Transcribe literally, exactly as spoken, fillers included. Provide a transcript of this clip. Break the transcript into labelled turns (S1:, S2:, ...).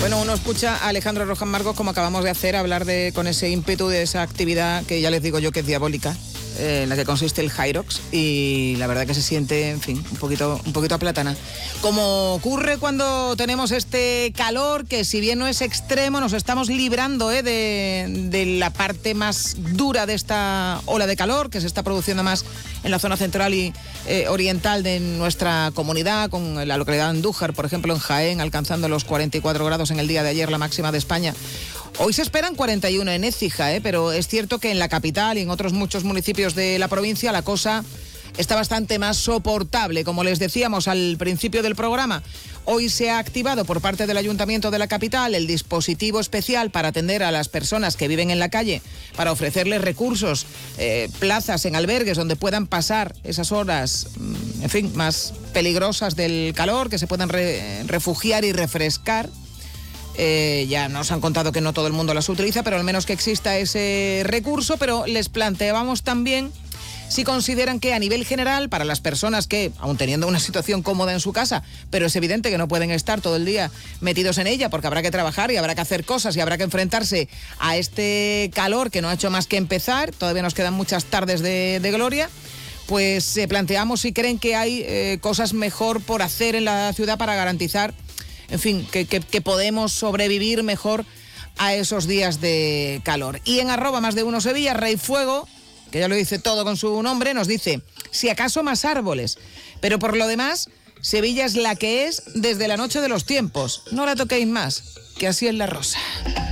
S1: Bueno, uno escucha a Alejandro Rojas Marcos, como acabamos de hacer, hablar de con ese ímpetu de esa actividad que ya les digo yo que es diabólica, eh, en la que consiste el Hyrox, y la verdad que se siente, en fin, un poquito, un poquito aplatana. Como ocurre cuando tenemos este calor, que si bien no es extremo, nos estamos librando eh, de, de la parte más dura de esta ola de calor, que se está produciendo más en la zona central y eh, oriental de nuestra comunidad, con la localidad de Andújar, por ejemplo, en Jaén, alcanzando los cuarenta y cuatro grados en el día de ayer, la máxima de España. Hoy se esperan cuarenta y uno en Écija, ¿eh? Pero es cierto que en la capital y en otros muchos municipios de la provincia la cosa está bastante más soportable. Como les decíamos al principio del programa, hoy se ha activado por parte del Ayuntamiento de la capital el dispositivo especial para atender a las personas que viven en la calle, para ofrecerles recursos, eh, plazas en albergues donde puedan pasar esas horas, en fin, más peligrosas del calor, que se puedan re- refugiar y refrescar. Eh, ya nos han contado que no todo el mundo las utiliza, pero al menos que exista ese recurso. Pero les planteábamos también si consideran que a nivel general, para las personas que, aun teniendo una situación cómoda en su casa, pero es evidente que no pueden estar todo el día metidos en ella porque habrá que trabajar y habrá que hacer cosas y habrá que enfrentarse a este calor que no ha hecho más que empezar, todavía nos quedan muchas tardes de, de gloria, pues eh, planteamos si creen que hay eh, cosas mejor por hacer en la ciudad para garantizar, en fin, que, que, que podemos sobrevivir mejor a esos días de calor. Y en arroba más de uno Sevilla, Rey Fuego, que ya lo dice todo con su nombre, nos dice, si acaso más árboles, pero por lo demás, Sevilla es la que es desde la noche de los tiempos. No la toquéis más, que así es la rosa.